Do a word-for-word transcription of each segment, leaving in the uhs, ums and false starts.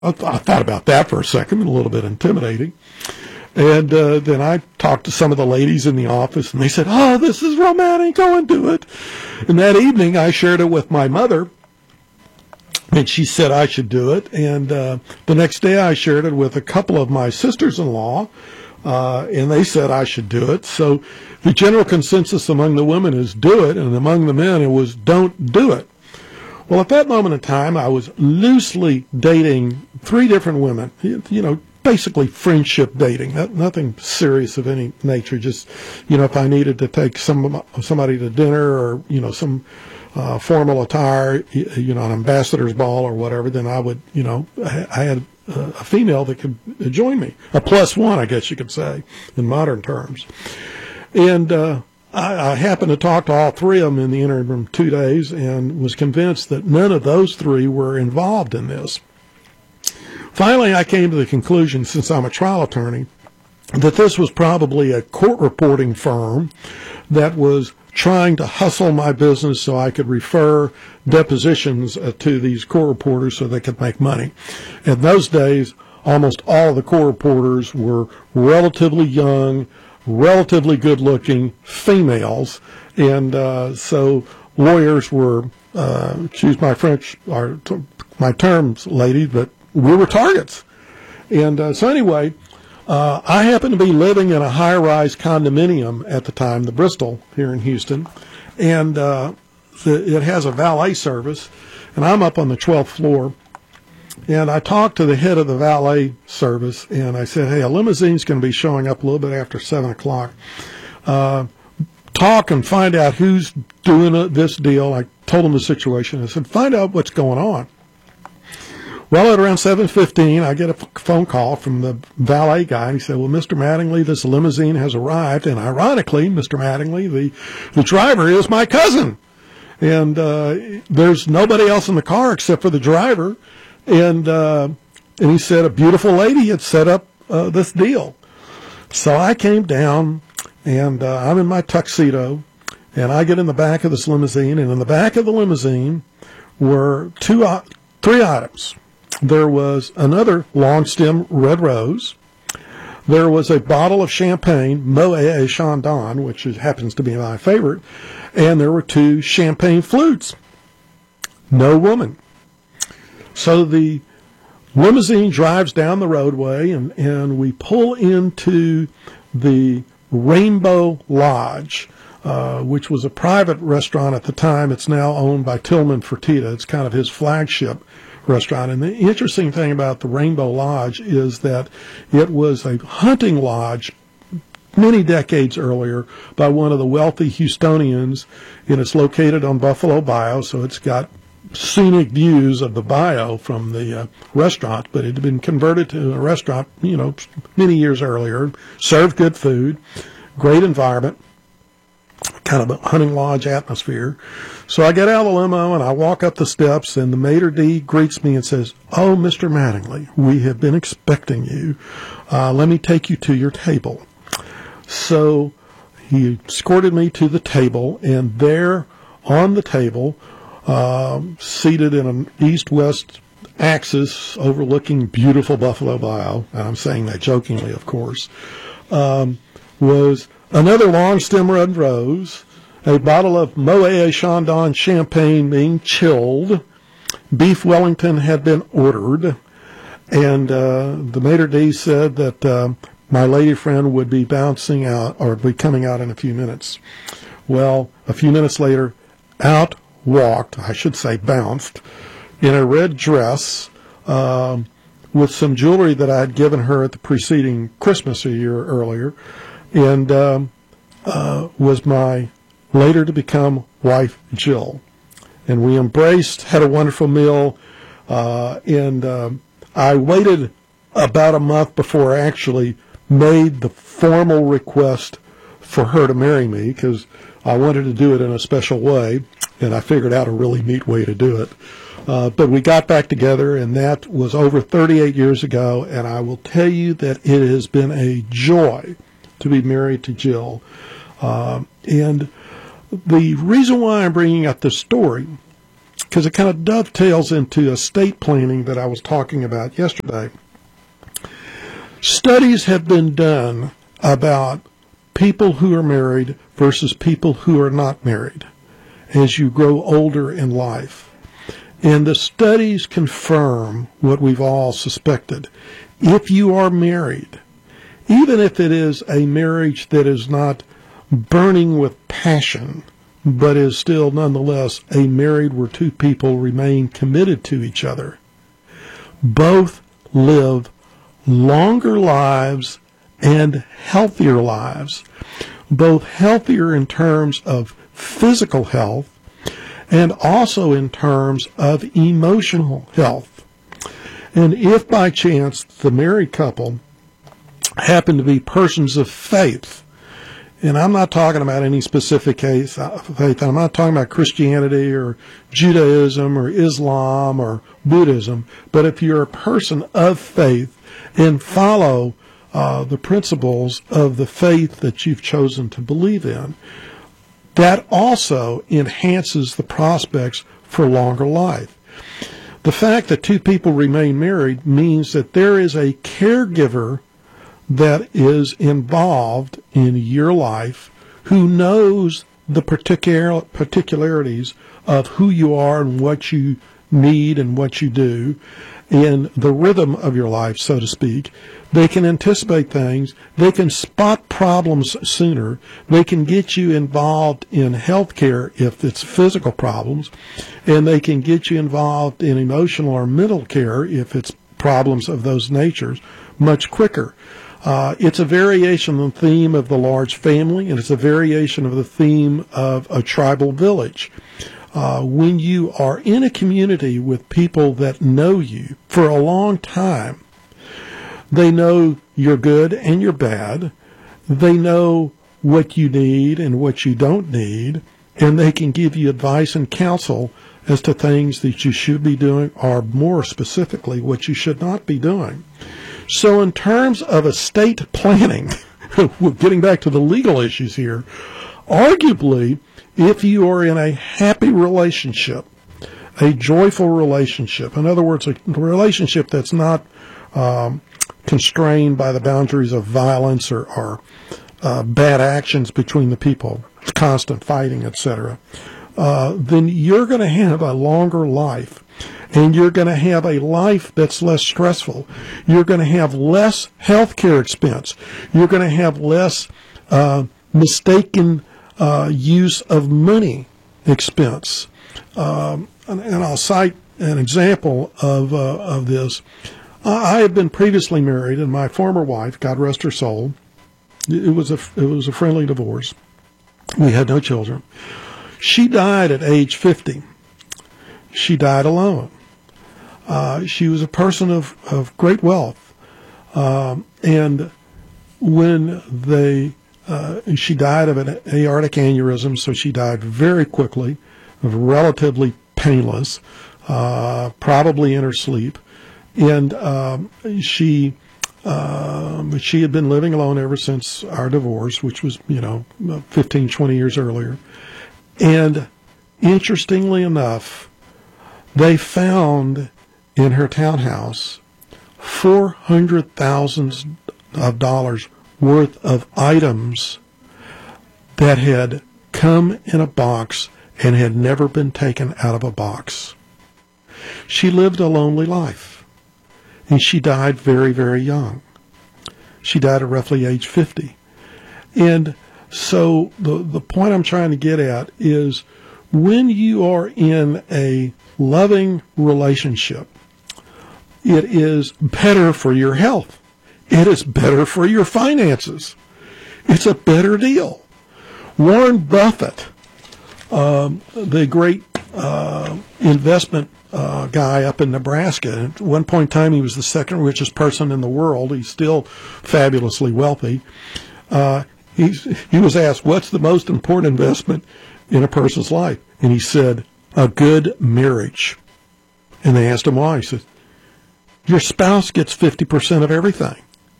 I, th- I thought about that for a second, a little bit intimidating. And uh, then I talked to some of the ladies in the office, and they said, "Oh, this is romantic, go and do it." And that evening, I shared it with my mother, and she said I should do it. And uh, the next day, I shared it with a couple of my sisters-in-law, uh, and they said I should do it. So the general consensus among the women is do it, and among the men, it was don't do it. Well, at that moment in time, I was loosely dating three different women, you know, basically friendship dating, nothing serious of any nature. Just, you know, if I needed to take some somebody to dinner or, you know, some uh, formal attire, you know, an ambassador's ball or whatever, then I would, you know, I had a female that could join me. A plus one, I guess you could say, in modern terms. And uh, I, I happened to talk to all three of them in the interim two days and was convinced that none of those three were involved in this. Finally, I came to the conclusion, since I'm a trial attorney, that this was probably a court reporting firm that was trying to hustle my business so I could refer depositions uh, to these court reporters so they could make money. In those days, almost all of the court reporters were relatively young, relatively good-looking females, and uh, so lawyers were, uh, excuse my French, or t- my terms, ladies, but we were targets. And uh, so anyway, uh, I happened to be living in a high-rise condominium at the time, the Bristol here in Houston, and uh, the, it has a valet service, and I'm up on the twelfth floor. And I talked to the head of the valet service, and I said, hey, a limousine's going to be showing up a little bit after seven o'clock. Uh, talk and find out who's doing a, this deal. I told him the situation. I said, find out what's going on. Well, at around seven fifteen, I get a phone call from the valet guy, and he said, well, Mister Mattingly, this limousine has arrived. And ironically, Mister Mattingly, the, the driver is my cousin. And uh, there's nobody else in the car except for the driver. And uh, and he said a beautiful lady had set up uh, this deal. So I came down, and uh, I'm in my tuxedo, and I get in the back of this limousine, and in the back of the limousine were two, uh, three items. There was another long stem red rose. There was a bottle of champagne, Moët et Chandon, which is, happens to be my favorite, and there were two champagne flutes. No woman. So the limousine drives down the roadway, and, and we pull into the Rainbow Lodge, uh, which was a private restaurant at the time. It's now owned by Tillman Fertitta. It's kind of his flagship restaurant. And the interesting thing about the Rainbow Lodge is that it was a hunting lodge many decades earlier by one of the wealthy Houstonians, and it's located on Buffalo Bayou, so it's got scenic views of the bayou from the uh, restaurant, but it had been converted to a restaurant, you know, many years earlier, served good food, great environment, kind of a hunting lodge atmosphere. So I get out of the limo and I walk up the steps, and the maitre d' greets me and says, oh, Mister Mattingly, we have been expecting you. Uh, let me take you to your table. So he escorted me to the table, and there on the table, Um, seated in an east-west axis overlooking beautiful Buffalo Bayou, and I'm saying that jokingly, of course, um, was another long stem red rose, a bottle of Moët et Chandon champagne being chilled, beef Wellington had been ordered, and uh, the maitre d' said that uh, my lady friend would be bouncing out, or be coming out in a few minutes. Well, a few minutes later, out walked, I should say bounced, in a red dress um, with some jewelry that I had given her at the preceding Christmas a year earlier, and um, uh, was my later to become wife, Jill. And we embraced, had a wonderful meal, uh, and uh, I waited about a month before I actually made the formal request for her to marry me, because I wanted to do it in a special way, and I figured out a really neat way to do it. Uh, but we got back together, and that was over thirty-eight years ago, and I will tell you that it has been a joy to be married to Jill. Uh, and the reason why I'm bringing up this story because it kind of dovetails into estate planning that I was talking about yesterday. Studies have been done about people who are married versus people who are not married as you grow older in life. And the studies confirm what we've all suspected. If you are married, even if it is a marriage that is not burning with passion, but is still nonetheless a marriage where two people remain committed to each other, both live longer lives and healthier lives, both healthier in terms of physical health and also in terms of emotional health. And if by chance the married couple happen to be persons of faith, and I'm not talking about any specific case, faith, I'm not talking about Christianity or Judaism or Islam or Buddhism, but if you're a person of faith and follow uh, the principles of the faith that you've chosen to believe in, that also enhances the prospects for longer life. The fact that two people remain married means that there is a caregiver that is involved in your life who knows the particular particularities of who you are and what you need and what you do in the rhythm of your life, so to speak. They can anticipate things. They can spot problems sooner. They can get you involved in health care if it's physical problems, and they can get you involved in emotional or mental care if it's problems of those natures much quicker. Uh, it's a variation on the theme of the large family, and it's a variation of the theme of a tribal village. Uh, when you are in a community with people that know you for a long time, they know you're good and you're bad. They know what you need and what you don't need, and they can give you advice and counsel as to things that you should be doing, or more specifically, what you should not be doing. So in terms of estate planning, getting back to the legal issues here, arguably, if you are in a happy relationship, a joyful relationship, in other words, a relationship that's not um, constrained by the boundaries of violence or, or uh, bad actions between the people, constant fighting, et cetera, uh, then you're going to have a longer life. And you're going to have a life that's less stressful. You're going to have less health care expense. You're going to have less uh, mistaken uh, use of money expense. Um, and, and I'll cite an example of uh, of this. I had been previously married, and my former wife, God rest her soul, it was a it was a friendly divorce. We had no children. She died at age fifty. She died alone. Uh, she was a person of, of great wealth. Um, and when they, uh, she died of an aortic aneurysm, so she died very quickly, relatively painless, uh, probably in her sleep. And um, she, uh, she had been living alone ever since our divorce, which was, you know, fifteen, twenty years earlier. And interestingly enough, they found in her townhouse four hundred thousand dollars worth of items that had come in a box and had never been taken out of a box. She lived a lonely life, and she died very, very young. She died at roughly age fifty. And so the, the point I'm trying to get at is when you are in a loving relationship, it is better for your health. It is better for your finances. It's a better deal. Warren Buffett, um, the great uh, investment uh, guy up in Nebraska, at one point in time he was the second richest person in the world. He's still fabulously wealthy. Uh, he's, he was asked, what's the most important investment in a person's life? And he said, a good marriage. And they asked him why. He said, your spouse gets fifty percent of everything.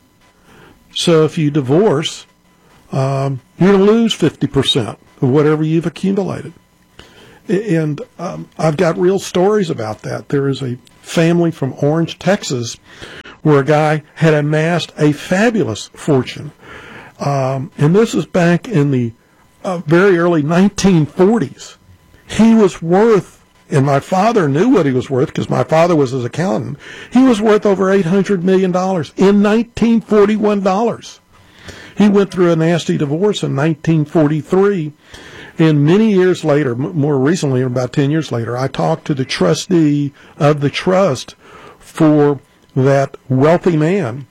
So if you divorce, um, you're going to lose fifty percent of whatever you've accumulated. And um, I've got real stories about that. There is a family from Orange, Texas, where a guy had amassed a fabulous fortune. Um, and this is back in the uh, very early nineteen forties. He was worth, and my father knew what he was worth because my father was his accountant, he was worth over eight hundred million dollars in nineteen forty-one dollars. He went through a nasty divorce in nineteen forty-three. And many years later, more recently, about ten years later, I talked to the trustee of the trust for that wealthy man.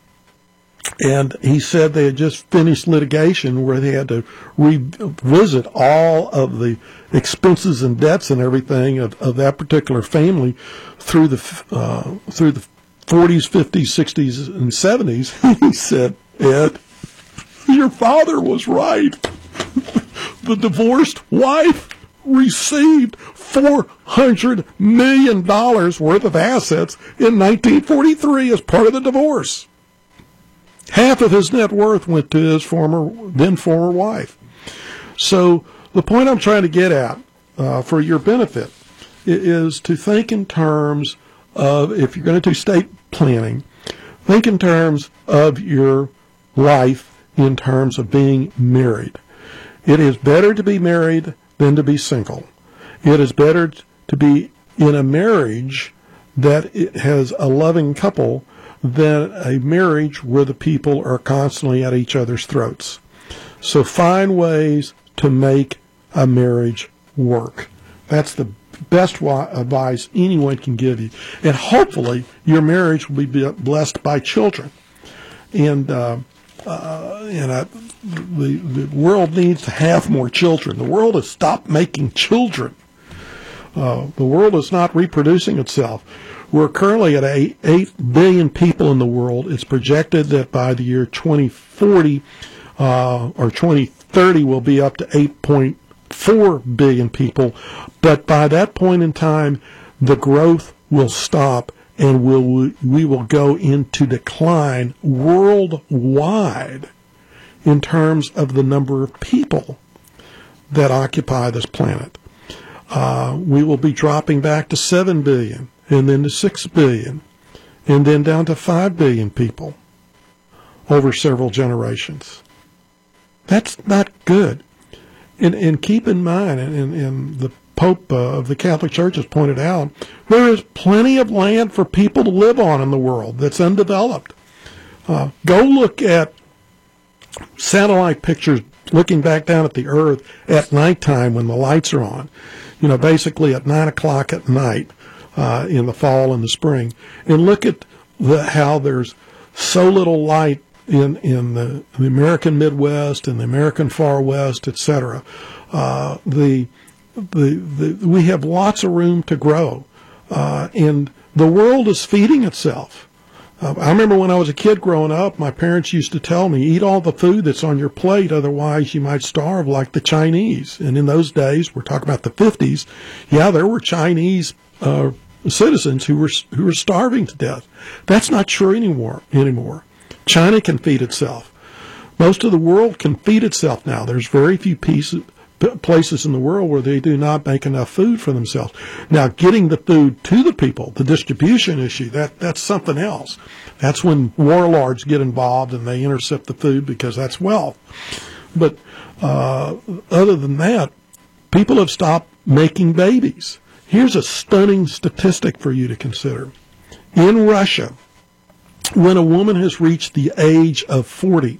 And he said they had just finished litigation where they had to revisit all of the expenses and debts and everything of, of that particular family through the uh, through the forties, fifties, sixties, and seventies. He said, Ed, your father was right. The divorced wife received four hundred million dollars worth of assets in nineteen forty-three as part of the divorce. Half of his net worth went to his former, then former wife. So the point I'm trying to get at, uh, for your benefit, is to think in terms of, if you're going to do estate planning, think in terms of your life in terms of being married. It is better to be married than to be single. It is better to be in a marriage that it has a loving couple than a marriage where the people are constantly at each other's throats. So find ways to make a marriage work. That's the best advice anyone can give you. And hopefully your marriage will be blessed by children. And, uh, uh, and I, The, the world needs to have more children. The world has stopped making children. Uh, the world is not reproducing itself. We're currently at eight, eight billion people in the world. It's projected that by the year twenty forty uh, or twenty thirty we'll be up to eight point four billion people. But by that point in time, the growth will stop and we'll, we will go into decline worldwide in terms of the number of people that occupy this planet. Uh, we will be dropping back to seven billion, and then to six billion, and then down to five billion people over several generations. That's not good. And, and keep in mind, and, and the Pope uh, of the Catholic Church has pointed out, there is plenty of land for people to live on in the world that's undeveloped. Uh, go look at satellite pictures looking back down at the Earth at nighttime when the lights are on, you know, basically at nine o'clock at night uh, in the fall and the spring, and look at the, how there's so little light in, in the, the American Midwest and the American Far West, et cetera. Uh, the, the, the, we have lots of room to grow, uh, and the world is feeding itself. Uh, I remember when I was a kid growing up, my parents used to tell me, eat all the food that's on your plate, otherwise you might starve like the Chinese. And in those days, we're talking about the fifties, yeah, there were Chinese uh, citizens who were who were starving to death. That's not true anymore. anymore. China can feed itself. Most of the world can feed itself now. There's very few pieces, places in the world where they do not make enough food for themselves. Now, getting the food to the people, the distribution issue, that that's something else. That's when warlords get involved and they intercept the food because that's wealth. But uh, other than that, people have stopped making babies. Here's a stunning statistic for you to consider. In Russia, when a woman has reached the age of forty,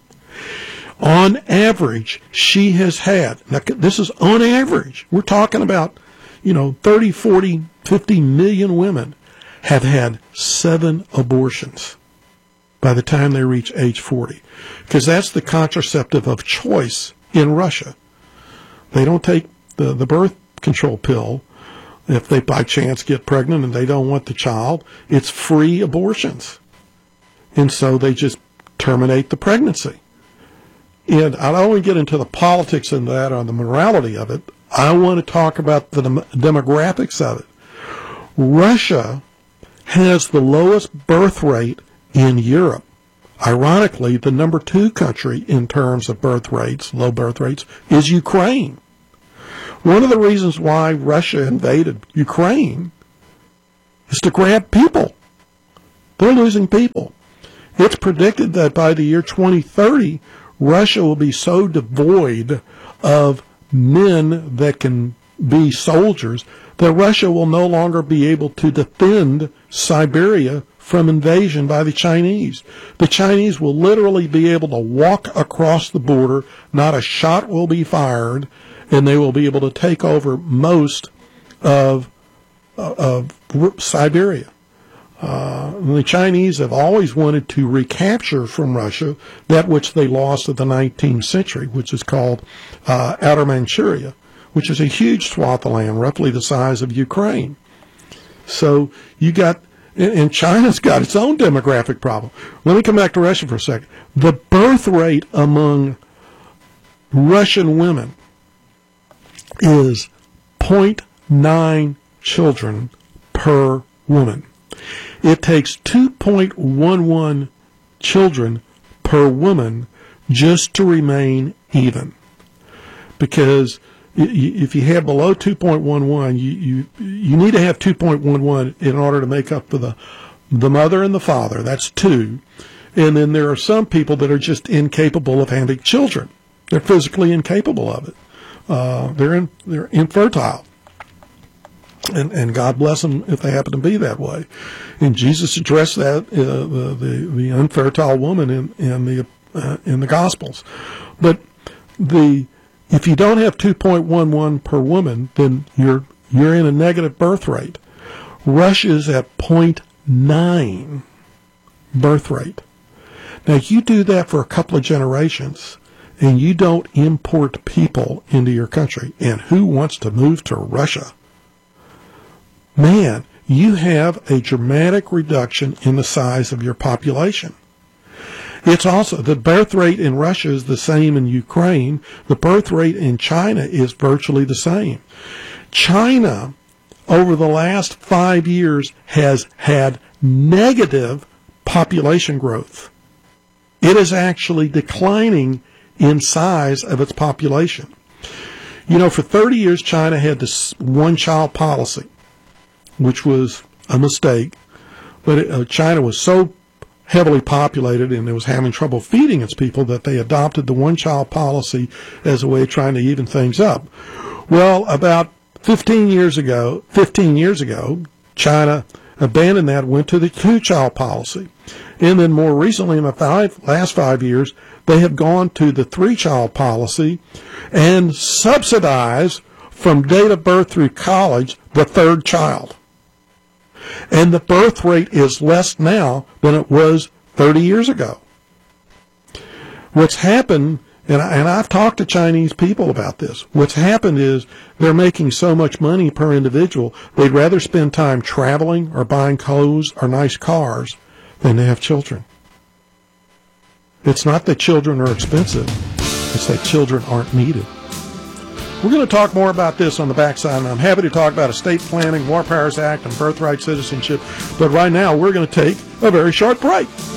on average, she has had, now this is on average, we're talking about, you know, thirty, forty, fifty million women have had seven abortions by the time they reach age forty. Because that's the contraceptive of choice in Russia. They don't take the, the birth control pill if they by chance get pregnant and they don't want the child. It's free abortions. And so they just terminate the pregnancy. And I don't want to get into the politics and that or the morality of it. I want to talk about the dem- demographics of it. Russia has the lowest birth rate in Europe. Ironically, the number two country in terms of birth rates, low birth rates, is Ukraine. One of the reasons why Russia invaded Ukraine is to grab people. They're losing people. It's predicted that by the year twenty thirty, Russia will be so devoid of men that can be soldiers that Russia will no longer be able to defend Siberia from invasion by the Chinese. The Chinese will literally be able to walk across the border, not a shot will be fired, and they will be able to take over most of, uh, of Siberia. Uh, the Chinese have always wanted to recapture from Russia that which they lost in the nineteenth century, which is called uh, Outer Manchuria, which is a huge swath of land, roughly the size of Ukraine. So you got, and China's got its own demographic problem. Let me come back to Russia for a second. The birth rate among Russian women is zero point nine children per woman. It takes two point one one children per woman just to remain even. Because if you have below two point one one, you, you, you need to have two point one one in order to make up for the, the mother and the father. That's two. And then there are some people that are just incapable of having children. They're physically incapable of it. Uh, they're, in, they're infertile. And, and God bless them if they happen to be that way. And Jesus addressed that, uh, the, the, the unfertile woman in, in the, uh, in the Gospels. But the, if you don't have two point one one per woman, then you're, you're in a negative birth rate. Russia's at zero point nine birth rate. Now, you do that for a couple of generations, and you don't import people into your country. And who wants to move to Russia? Man, you have a dramatic reduction in the size of your population. It's also, the birth rate in Russia is the same in Ukraine. The birth rate in China is virtually the same. China, over the last five years, has had negative population growth. It is actually declining in size of its population. You know, for thirty years, China had this one-child policy, which was a mistake, but it, uh, China was so heavily populated and it was having trouble feeding its people that they adopted the one-child policy as a way of trying to even things up. Well, about fifteen years ago, fifteen years ago, China abandoned that, went to the two-child policy. And then more recently, in the five, last five years, they have gone to the three-child policy and subsidize from date of birth through college the third child. And the birth rate is less now than it was thirty years ago. What's happened, and, I, and I've talked to Chinese people about this, what's happened is they're making so much money per individual, they'd rather spend time traveling or buying clothes or nice cars than to have children. It's not that children are expensive, it's that children aren't needed. We're going to talk more about this on the backside, and I'm happy to talk about estate planning, War Powers Act, and birthright citizenship. But right now, we're going to take a very short break.